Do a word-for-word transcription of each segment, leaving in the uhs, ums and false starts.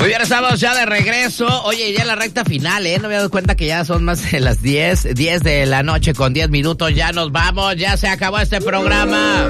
Muy bien, estamos ya de regreso. Oye, ya en la recta final, ¿eh? No me he dado cuenta que ya son más de las diez, diez de la noche con diez minutos. Ya nos vamos, ya se acabó este programa.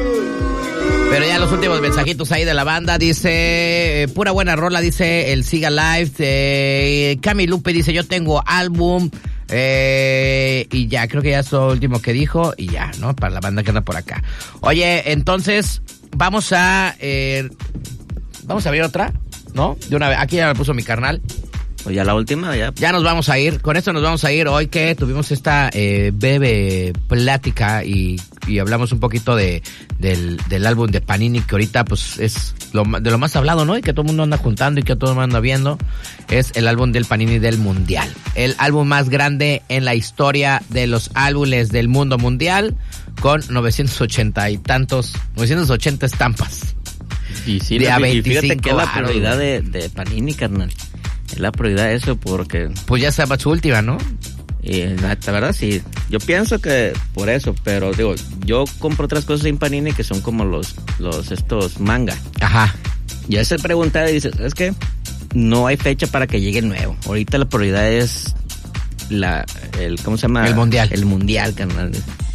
Pero ya los últimos mensajitos ahí de la banda. Dice, eh, pura buena rola, dice el Siga Live. Eh, Cami Lupe dice, yo tengo álbum. Eh, y ya, creo que ya es lo último que dijo. Y ya, ¿no? Para la banda que anda por acá. Oye, entonces, vamos a... Eh, vamos a ver otra, ¿no? De una vez. Aquí ya me puso mi carnal. Pues ya la última, ya. Ya nos vamos a ir. Con esto nos vamos a ir hoy que tuvimos esta eh, breve plática y, y hablamos un poquito de del, del álbum de Panini, que ahorita pues es lo, de lo más hablado, ¿no? Y que todo el mundo anda juntando y que todo el mundo anda viendo. Es el álbum del Panini del Mundial. El álbum más grande en la historia de los álbumes del mundo mundial, con novecientos ochenta y tantos, novecientos ochenta estampas. Y sí, de la, a y fíjate que es la varos, prioridad de, de Panini, carnal. Es la prioridad eso porque... Pues ya estaba su última, ¿no? Y la, la verdad sí, yo pienso que por eso, pero digo, yo compro otras cosas en Panini que son como los, los estos manga. Ajá. Y a veces preguntar y dices, es que no hay fecha para que llegue el nuevo. Ahorita la prioridad es la, el, ¿cómo se llama? El mundial. El mundial, carnal.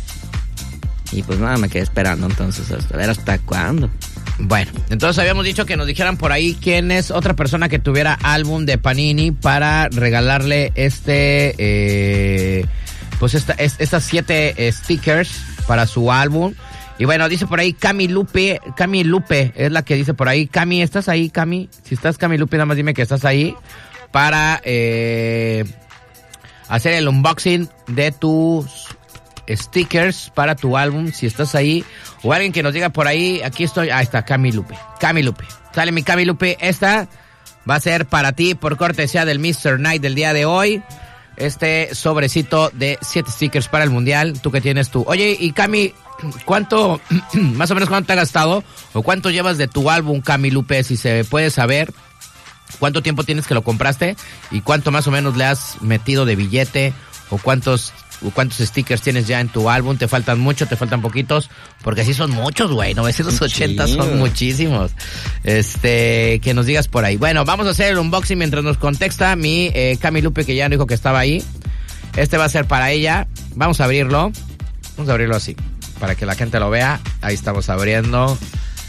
Y pues nada, me quedé esperando entonces, hasta, a ver hasta cuándo. Bueno, entonces habíamos dicho que nos dijeran por ahí quién es otra persona que tuviera álbum de Panini para regalarle este, eh, pues esta, es, estas siete eh, stickers para su álbum. Y bueno, dice por ahí Cami Lupe, Cami Lupe es la que dice por ahí. Cami, ¿estás ahí, Cami? Si estás, Cami Lupe, nada más dime que estás ahí para eh, hacer el unboxing de tus stickers para tu álbum, si estás ahí, o alguien que nos diga por ahí, aquí estoy, ahí está, Cami Lupe, Cami Lupe, sale mi Cami Lupe, esta va a ser para ti por cortesía del mister Night del día de hoy, este sobrecito de siete stickers para el mundial, tú que tienes tú. Oye, y Cami, ¿cuánto, más o menos cuánto te ha gastado, o cuánto llevas de tu álbum, Cami Lupe, si se puede saber? ¿Cuánto tiempo tienes que lo compraste? ¿Y cuánto más o menos le has metido de billete? ¿O cuántos cuántos stickers tienes ya en tu álbum? ¿Te faltan mucho? ¿Te faltan poquitos? Porque sí son muchos, güey. novecientos ochenta sí, son muchísimos. Este, que nos digas por ahí. Bueno, vamos a hacer el unboxing mientras nos contesta mi eh, Cami Lupe, que ya dijo que estaba ahí. Este va a ser para ella. Vamos a abrirlo. Vamos a abrirlo así, para que la gente lo vea. Ahí estamos abriendo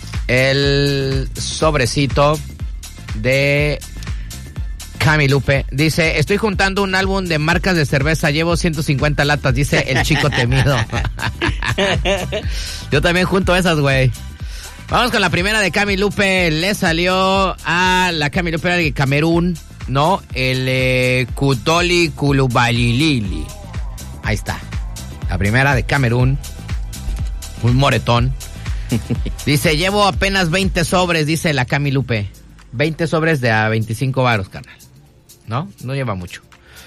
el sobrecito de Cami Lupe. Dice, estoy juntando un álbum de marcas de cerveza, llevo ciento cincuenta latas, dice el chico temido. Yo también junto esas, güey. Vamos con la primera de Cami Lupe. Le salió a la Cami Lupe de Camerún, ¿no? El eh, Kutoli Kulubalilili. Ahí está. La primera de Camerún. Un moretón. Dice, llevo apenas veinte sobres, dice la Cami Lupe. veinte sobres de a veinticinco varos, carnal. ¿No? No lleva mucho.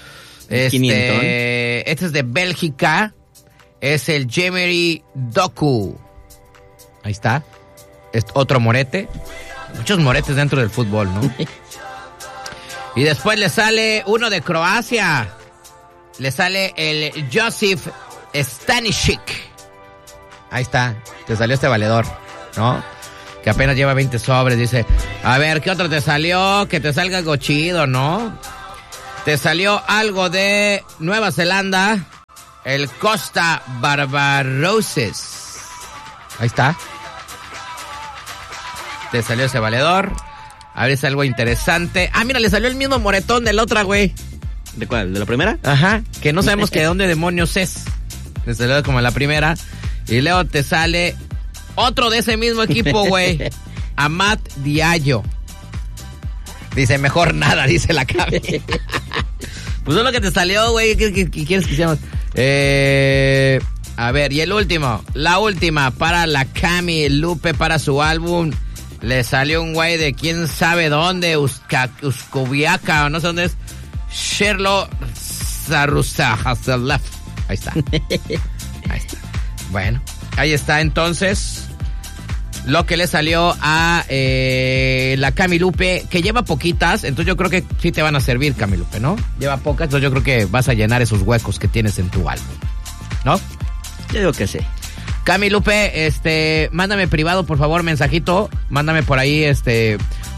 Este, este es de Bélgica. Es el Jemery Doku. Ahí está. Es otro morete. Muchos moretes dentro del fútbol, ¿no? Y después le sale uno de Croacia. Le sale el Josip Stanisic. Ahí está. Te salió este valedor, ¿no? Que apenas lleva veinte sobres, dice. A ver, ¿qué otro te salió? Que te salga algo chido, ¿no? Te salió algo de Nueva Zelanda. El Costa Barbaroses. Ahí está. Te salió ese valedor. A ver si es algo interesante. Ah, mira, le salió el mismo moretón de la otra, güey. ¿De cuál? ¿De la primera? Ajá, que no sabemos que de dónde demonios es. Le salió como la primera. Y luego te sale otro de ese mismo equipo, güey. Amat Diallo. Dice, mejor nada, dice la Cami. Pues es lo que te salió, güey. ¿Qué, qué, qué quieres que hiciéramos? Eh, a ver, y el último. La última para la Cami Lupe, para su álbum. Le salió un güey de quién sabe dónde. Uscoviaca, o no sé dónde es. Sherlo Sarusa Hasselef. Ahí está. Ahí está. Bueno, ahí está entonces lo que le salió a eh, la Cami Lupe, que lleva poquitas, entonces yo creo que sí te van a servir, Cami Lupe, ¿no? Lleva pocas, entonces yo creo que vas a llenar esos huecos que tienes en tu álbum, ¿no? Yo digo que sí. Cami Lupe, este, mándame privado, por favor, mensajito, mándame por ahí, este,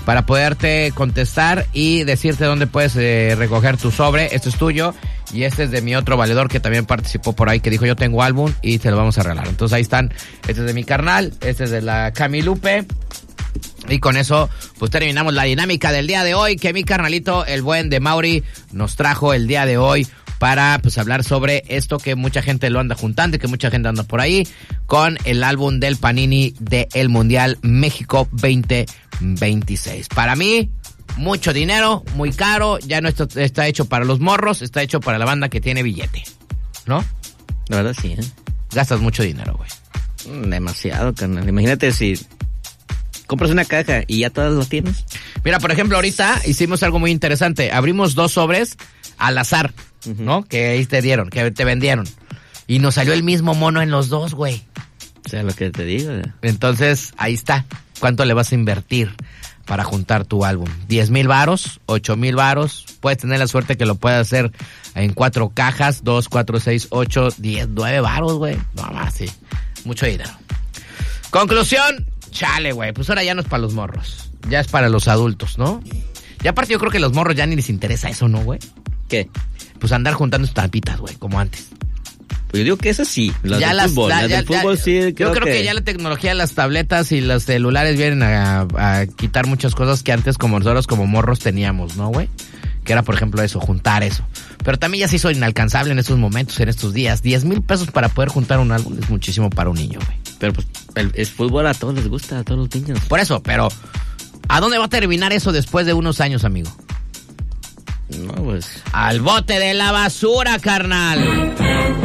para poderte contestar y decirte dónde puedes eh, recoger tu sobre. Este es tuyo y este es de mi otro valedor que también participó por ahí, que dijo yo tengo álbum y te lo vamos a regalar. Entonces ahí están, este es de mi carnal, este es de la Camilupe. Y con eso, pues terminamos la dinámica del día de hoy, que mi carnalito, el buen de Mauri, nos trajo el día de hoy para pues hablar sobre esto que mucha gente lo anda juntando y que mucha gente anda por ahí, con el álbum del Panini del Mundial México veinte veintiséis. Para mí, mucho dinero, muy caro, ya no está, está hecho para los morros, está hecho para la banda que tiene billete, ¿no? La verdad sí, ¿eh? Gastas mucho dinero, güey. Demasiado, carnal. Imagínate si compras una caja y ya todas las tienes. Mira, por ejemplo, ahorita hicimos algo muy interesante. Abrimos dos sobres al azar, uh-huh. ¿no? Que ahí te dieron, que te vendieron. Y nos salió el mismo mono en los dos, güey. O sea, lo que te digo. ¿eh? Entonces, ahí está. ¿Cuánto le vas a invertir para juntar tu álbum? ¿Diez mil varos? ¿Ocho mil varos? Puedes tener la suerte que lo puedas hacer en cuatro cajas. Dos, cuatro, seis, ocho, diez, nueve varos, güey. No más, sí. Mucho dinero. Conclusión. Chale, güey, pues ahora ya no es para los morros. Ya es para los adultos, ¿no? Y aparte yo creo que a los morros ya ni les interesa eso, ¿no, güey? ¿Qué? Pues andar juntando estampitas, güey, como antes. Pues yo digo que eso sí, las ya del las, fútbol, la, las ya, del fútbol ya, sí creo Yo creo que... que ya la tecnología de las tabletas y los celulares vienen a, a quitar muchas cosas que antes como nosotros como morros teníamos, ¿no, güey? Que era, por ejemplo, eso, juntar eso. Pero también ya se hizo inalcanzable en estos momentos, en estos días. Diez mil pesos para poder juntar un álbum es muchísimo para un niño, güey. Pero pues el, el fútbol a todos les gusta, a todos los niños. Por eso, pero ¿a dónde va a terminar eso después de unos años, amigo? No, pues... Al bote de la basura, carnal.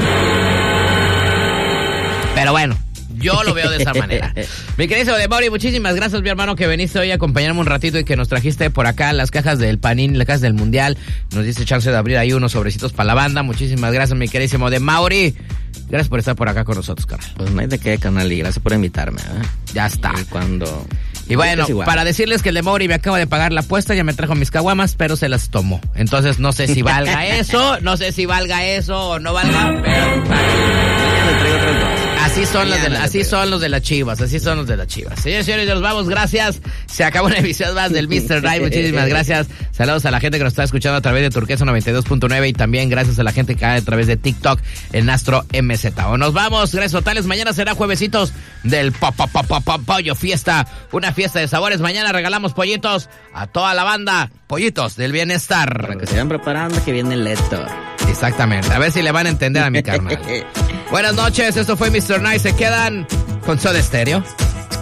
Pero bueno, yo lo veo de esa manera. Mi querido de Mauri, muchísimas gracias, mi hermano, que viniste hoy a acompañarme un ratito y que nos trajiste por acá las cajas del Panini, las cajas del Mundial. Nos diste chance de abrir ahí unos sobrecitos para la banda. Muchísimas gracias, mi queridísimo de Mauri. Gracias por estar por acá con nosotros, carnal. Pues no hay de qué, carnal, y gracias por invitarme, ¿eh? Ya está. Y cuando... Y bueno, para decirles que el de Mauri me acaba de pagar la apuesta, ya me trajo mis caguamas, pero se las tomó. Entonces no sé si valga eso, no sé si valga eso o no valga, pero... Así son los de la, así son los de las Chivas, así son los de las Chivas. Señores y señores, nos vamos, gracias. Se acabó una emisión más del mister Ray, muchísimas gracias. Saludos a la gente que nos está escuchando a través de Turquesa noventa y dos punto nueve y también gracias a la gente que cae a través de TikTok en Astro M Z. O nos vamos, gracias totales. Mañana será juevesitos del po, po, po, po, po, pollo fiesta, una fiesta de sabores. Mañana regalamos pollitos a toda la banda, pollitos del bienestar. Para que se vayan preparando que viene el Leto. Exactamente, a ver si le van a entender a mi carnal. Buenas noches, esto fue mister Nice, se quedan con Soda Stereo.